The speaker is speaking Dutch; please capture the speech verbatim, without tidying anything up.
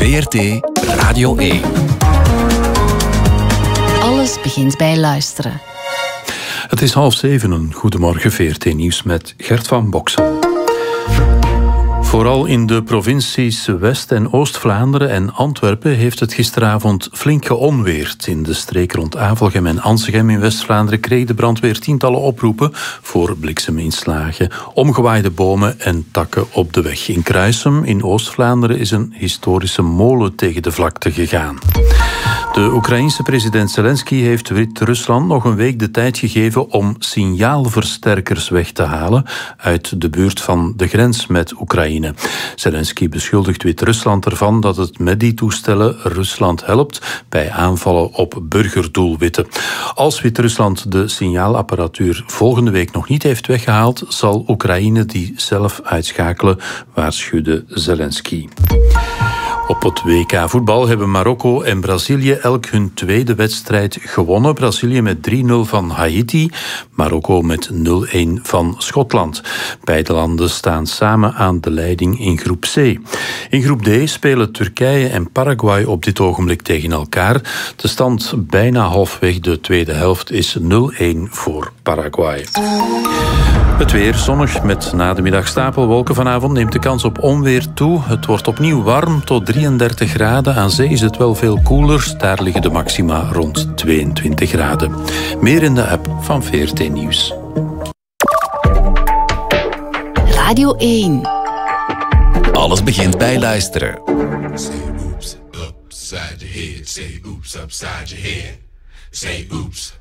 V R T Radio één. Alles begint bij luisteren. Het is half zeven, een goedemorgen V R T Nieuws met Gert van Boksen. Vooral in de provincies West- en Oost-Vlaanderen en Antwerpen heeft het gisteravond flink geonweerd. In de streek rond Avelgem en Ansegem in West-Vlaanderen kreeg de brandweer tientallen oproepen voor blikseminslagen, omgewaaide bomen en takken op de weg. In Kruisum in Oost-Vlaanderen is een historische molen tegen de vlakte gegaan. De Oekraïense president Zelensky heeft Wit-Rusland nog een week de tijd gegeven om signaalversterkers weg te halen uit de buurt van de grens met Oekraïne. Zelensky beschuldigt Wit-Rusland ervan dat het met die toestellen Rusland helpt bij aanvallen op burgerdoelwitten. Als Wit-Rusland de signaalapparatuur volgende week nog niet heeft weggehaald, zal Oekraïne die zelf uitschakelen, waarschuwde Zelensky. Op het W K voetbal hebben Marokko en Brazilië elk hun tweede wedstrijd gewonnen. Brazilië met drie nul van Haiti, Marokko met nul-een van Schotland. Beide landen staan samen aan de leiding in groep C. In groep D spelen Turkije en Paraguay op dit ogenblik tegen elkaar. De stand bijna halfweg de tweede helft is nul-een voor Paraguay. Het weer zonnig met na de middag stapelwolken. Vanavond neemt de kans op onweer toe. Het wordt opnieuw warm tot drieëndertig graden. Aan zee is het wel veel koeler. Daar liggen de maxima rond tweeëntwintig graden. Meer in de app van V R T Nieuws. Radio één. Alles begint bij luisteren. Say oops, upside your head. Say oops, upside your head. Say oops.